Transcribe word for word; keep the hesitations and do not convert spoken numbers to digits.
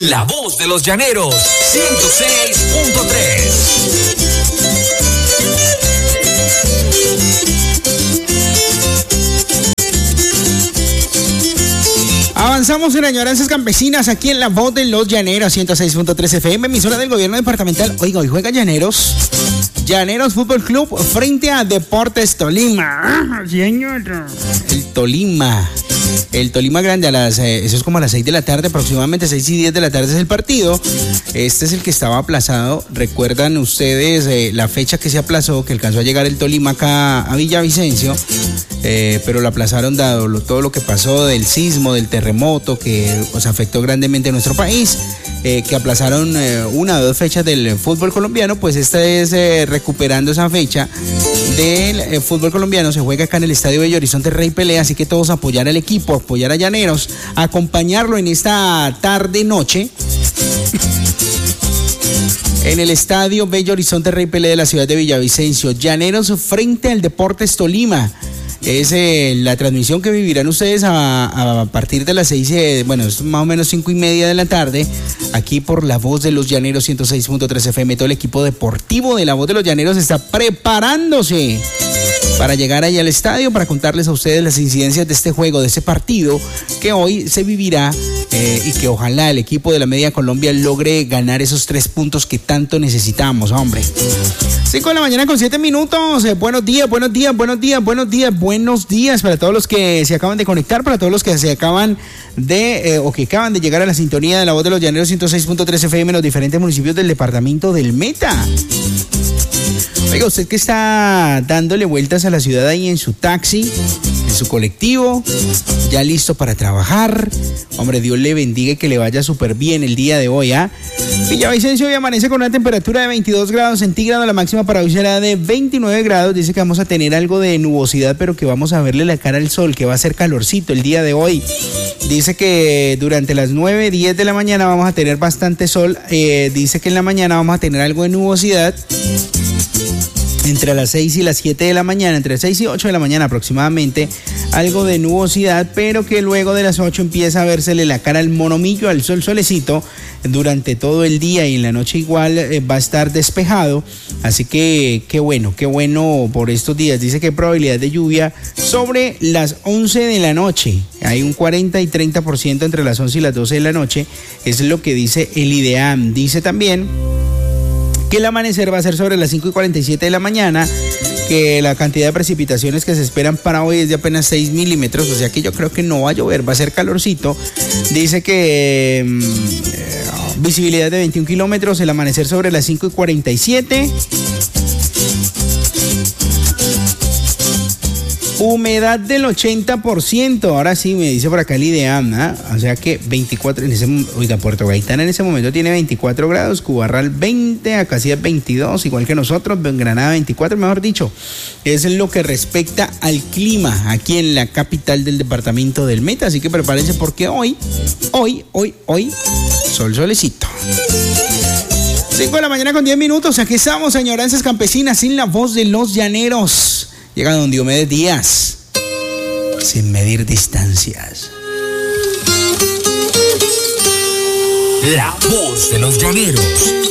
La voz de los llaneros, ciento seis punto tres. Avanzamos en añoranzas campesinas aquí en La Voz de los Llaneros, ciento seis punto tres F M, emisora del gobierno departamental. Oiga, hoy juega Llaneros. Llaneros Fútbol Club frente a Deportes Tolima. Señor. El Tolima. El Tolima Grande, a las, eh, eso es como a las seis de la tarde, aproximadamente seis y diez de la tarde es el partido. Este es el que estaba aplazado. Recuerdan ustedes eh, la fecha que se aplazó, que alcanzó a llegar el Tolima acá a Villavicencio, eh, pero lo aplazaron dado lo, todo lo que pasó del sismo, del terremoto que pues, afectó grandemente a nuestro país. Eh, que aplazaron eh, una o dos fechas del fútbol colombiano, pues esta es eh, recuperando esa fecha del eh, fútbol colombiano. Se juega acá en el Estadio Bello Horizonte Rey Pelea, así que todos apoyar al equipo, apoyar a Llaneros, acompañarlo en esta tarde-noche en el Estadio Bello Horizonte Rey Pelea de la ciudad de Villavicencio. Llaneros frente al Deportes Tolima. Es eh, la transmisión que vivirán ustedes a, a partir de las seis, eh, bueno, es más o menos cinco y media de la tarde, aquí por La Voz de los Llaneros, ciento seis punto tres F M. Todo el equipo deportivo de La Voz de los Llaneros está preparándose para llegar allá al estadio, para contarles a ustedes las incidencias de este juego, de este partido que hoy se vivirá eh, y que ojalá el equipo de la Media Colombia logre ganar esos tres puntos que tanto necesitamos, hombre. cinco de la mañana con siete minutos. Eh, buenos días, buenos días, buenos días, buenos días, buenos días para todos los que se acaban de conectar, para todos los que se acaban de, eh, o que acaban de llegar a la sintonía de La Voz de los Llaneros, ciento seis punto tres F M en los diferentes municipios del departamento del Meta. Oiga, usted que está dándole vueltas a la ciudad ahí en su taxi, en su colectivo, ya listo para trabajar. Hombre, Dios le bendiga y que le vaya súper bien el día de hoy, ¿ah? ¿eh? Villavicencio hoy amanece con una temperatura de veintidós grados centígrados, la máxima para hoy será de veintinueve grados. Dice que vamos a tener algo de nubosidad, pero que vamos a verle la cara al sol, que va a ser calorcito el día de hoy. Dice que durante las nueve, diez de la mañana vamos a tener bastante sol. Eh, dice que en la mañana vamos a tener algo de nubosidad. Entre las seis y las siete de la mañana, entre seis y ocho de la mañana aproximadamente, algo de nubosidad, pero que luego de las ocho empieza a vérsele la cara al monomillo, al sol solecito, durante todo el día, y en la noche igual eh, va a estar despejado. Así que qué bueno, qué bueno por estos días. Dice que hay probabilidad de lluvia sobre las once de la noche. Hay un cuarenta y treinta por ciento entre las once y las doce de la noche, es lo que dice el IDEAM. Dice también que el amanecer va a ser sobre las cinco y cuarenta y siete de la mañana, que la cantidad de precipitaciones que se esperan para hoy es de apenas seis milímetros, o sea que yo creo que no va a llover, va a ser calorcito. Dice que eh, visibilidad de veintiún kilómetros, el amanecer sobre las cinco y cuarenta y siete. Humedad del ochenta por ciento, ahora sí me dice por acá el IDEAM, ¿eh? O sea que veinticuatro, en ese, oiga, Puerto Gaitán en ese momento tiene veinticuatro grados, Cubarral veinte, Acacias veintidós, igual que nosotros, Granada veinticuatro, mejor dicho. Es lo que respecta al clima aquí en la capital del departamento del Meta, así que prepárense porque hoy, hoy, hoy, hoy, sol solecito. cinco de la mañana con diez minutos, aquí estamos, añoranzas campesinas, sin La Voz de los Llaneros. Llega don Diomedes Díaz, sin medir distancias. La Voz de los Llaneros.